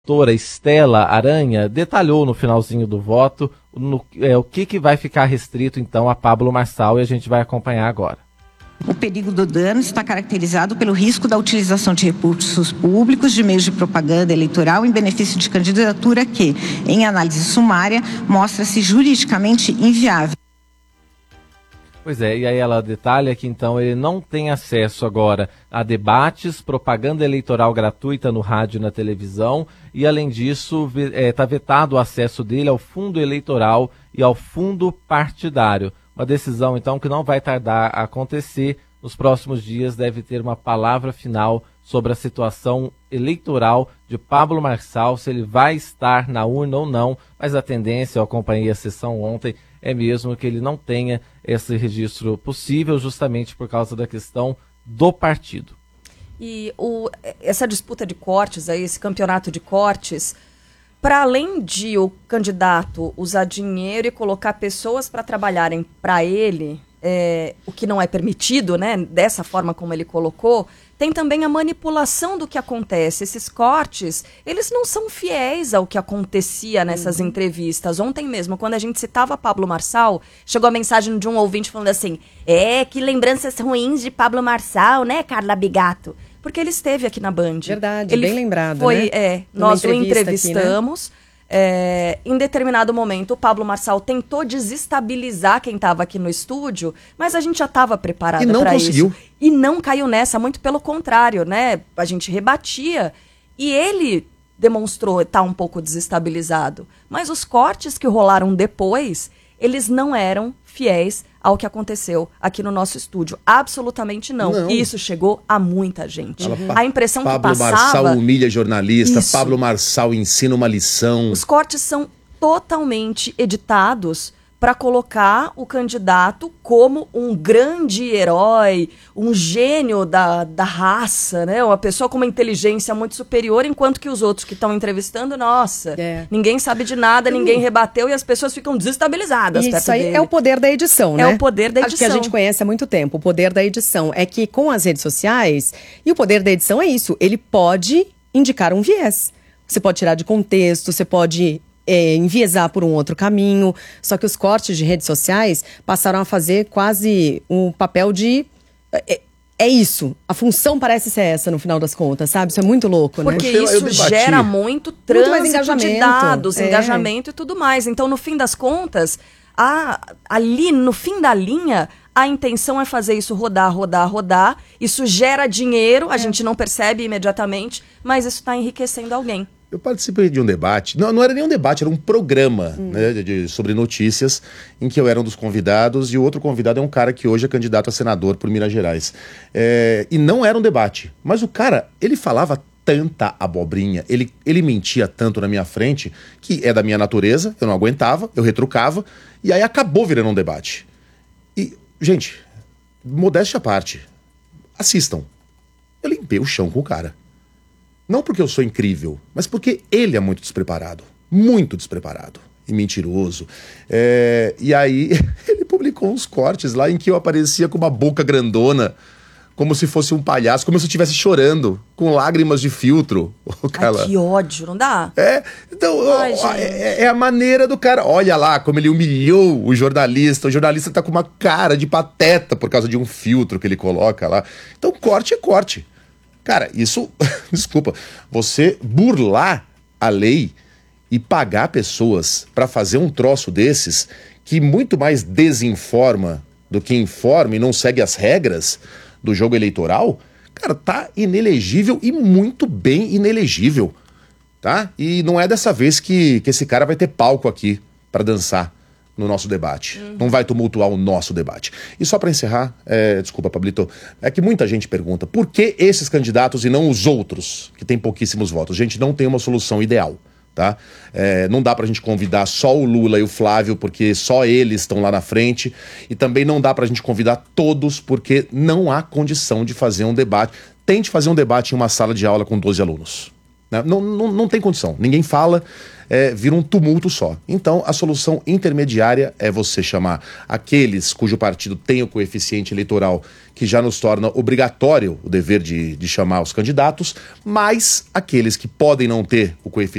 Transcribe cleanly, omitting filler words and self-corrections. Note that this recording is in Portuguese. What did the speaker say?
doutora Estela Aranha detalhou no finalzinho do voto o que vai ficar restrito então a Pablo Marçal, e a gente vai acompanhar agora. O perigo do dano está caracterizado pelo risco da utilização de recursos públicos de meios de propaganda eleitoral em benefício de candidatura que, em análise sumária, mostra-se juridicamente inviável. Pois é, e aí ela detalha que então ele não tem acesso agora a debates, propaganda eleitoral gratuita no rádio e na televisão, e além disso está vetado o acesso dele ao fundo eleitoral e ao fundo partidário. Uma decisão então que não vai tardar a acontecer. Nos próximos dias deve ter uma palavra final sobre a situação eleitoral de Pablo Marçal, se ele vai estar na urna ou não, mas a tendência, eu acompanhei a sessão ontem, é mesmo que ele não tenha esse registro possível, justamente por causa da questão do partido. E essa disputa de cortes, aí, esse campeonato de cortes, para além de o candidato usar dinheiro e colocar pessoas para trabalharem para ele, o que não é permitido, né, dessa forma como ele colocou, tem também a manipulação do que acontece. Esses cortes, eles não são fiéis ao que acontecia nessas entrevistas. Ontem mesmo, quando a gente citava Pablo Marçal, chegou a mensagem de um ouvinte falando assim, que lembranças ruins de Pablo Marçal, né, Carla Bigato? Porque ele esteve aqui na Band. Verdade, bem lembrado, né? Nós o entrevistamos. Aqui, né? Em determinado momento, o Pablo Marçal tentou desestabilizar quem estava aqui no estúdio, mas a gente já estava preparado para isso. E não caiu nessa, muito pelo contrário, né? A gente rebatia e ele demonstrou estar um pouco desestabilizado. Mas os cortes que rolaram depois, eles não eram fiéis ao que aconteceu aqui no nosso estúdio. Absolutamente não. E isso chegou a muita gente. A impressão que passava... Pablo Marçal humilha jornalista, isso. Pablo Marçal ensina uma lição. Os cortes são totalmente editados para colocar o candidato como um grande herói, um gênio da raça, né? Uma pessoa com uma inteligência muito superior, enquanto que os outros que estão entrevistando, nossa, ninguém sabe de nada, ninguém rebateu e as pessoas ficam desestabilizadas. Isso aí é o poder da edição, né? É o poder da edição. Acho que a gente conhece há muito tempo. O poder da edição é que com as redes sociais, e o poder da edição é isso, ele pode indicar um viés. Você pode tirar de contexto, você pode... enviesar por um outro caminho, só que os cortes de redes sociais passaram a fazer quase um papel de... É isso, a função parece ser essa no final das contas, sabe? Isso é muito louco, né? Porque isso gera muito trânsito de dados, engajamento e tudo mais. Então, no fim das contas, ali no fim da linha, a intenção é fazer isso rodar. Isso gera dinheiro, a gente não percebe imediatamente, mas isso está enriquecendo alguém. Eu participei de um debate, não era nem um debate, era um programa né, sobre notícias, em que eu era um dos convidados, e o outro convidado é um cara que hoje é candidato a senador por Minas Gerais. E não era um debate, mas o cara, ele falava tanta abobrinha, ele mentia tanto na minha frente, que é da minha natureza, eu não aguentava, eu retrucava, e aí acabou virando um debate. E, gente, modéstia à parte, assistam, eu limpei o chão com o cara. Não porque eu sou incrível, mas porque ele é muito despreparado e mentiroso. E aí ele publicou uns cortes lá em que eu aparecia com uma boca grandona, como se fosse um palhaço, como se eu estivesse chorando, com lágrimas de filtro. Ai, que ódio, não dá? Então, é a maneira do cara. Olha lá como ele humilhou o jornalista tá com uma cara de pateta por causa de um filtro que ele coloca lá. Então corte é corte. Cara, isso, desculpa, você burlar a lei e pagar pessoas para fazer um troço desses que muito mais desinforma do que informa e não segue as regras do jogo eleitoral, cara, tá inelegível e muito bem inelegível, tá? E não é dessa vez que esse cara vai ter palco aqui para dançar no nosso debate. Não vai tumultuar o nosso debate. E só para encerrar, desculpa, Pablito, é que muita gente pergunta por que esses candidatos e não os outros, que têm pouquíssimos votos? Gente, não tem uma solução ideal, tá? Não dá pra gente convidar só o Lula e o Flávio, porque só eles estão lá na frente, e também não dá pra gente convidar todos, porque não há condição de fazer um debate. Tente fazer um debate em uma sala de aula com 12 alunos. Né? Não tem condição, ninguém fala, vira um tumulto só. Então, a solução intermediária é você chamar aqueles cujo partido tem o coeficiente eleitoral que já nos torna obrigatório o dever de chamar os candidatos, mas aqueles que podem não ter o coeficiente